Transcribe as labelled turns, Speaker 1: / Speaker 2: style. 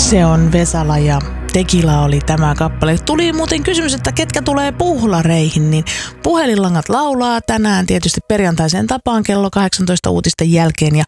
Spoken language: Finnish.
Speaker 1: Se on Vesala ja Tequila oli tämä kappale. Tuli muuten kysymys, että ketkä tulee puhlareihin, niin puhelinlangat laulaa tänään tietysti perjantaiseen tapaan kello 18 uutisten jälkeen ja